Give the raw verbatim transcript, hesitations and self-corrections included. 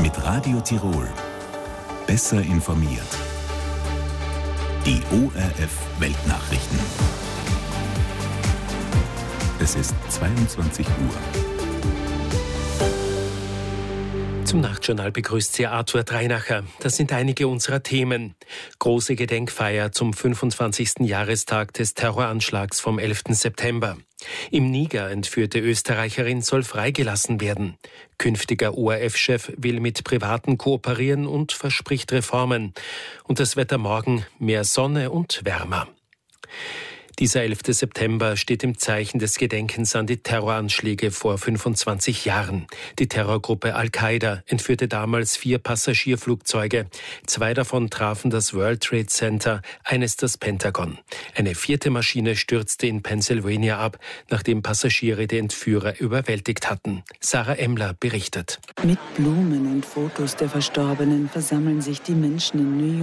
mit Radio Tirol. Besser informiert. Die O R F Weltnachrichten. Es ist zweiundzwanzig Uhr. Zum Nachtjournal begrüßt Sie Arthur Dreinacher. Das sind einige unserer Themen. Große Gedenkfeier zum fünfundzwanzigsten Jahrestag des Terroranschlags vom elften September. Im Niger entführte Österreicherin soll freigelassen werden. Künftiger O R F-Chef will mit Privaten kooperieren und verspricht Reformen. Und das Wetter morgen mehr Sonne und wärmer. Dieser elfte September steht im Zeichen des Gedenkens an die Terroranschläge vor fünfundzwanzig Jahren. Die Terrorgruppe Al-Qaida entführte damals vier Passagierflugzeuge. Zwei davon trafen das World Trade Center, eines das Pentagon. Eine vierte Maschine stürzte in Pennsylvania ab, nachdem Passagiere die Entführer überwältigt hatten. Sarah Emler berichtet. Mit Blumen und Fotos der Verstorbenen versammeln sich die Menschen in New York.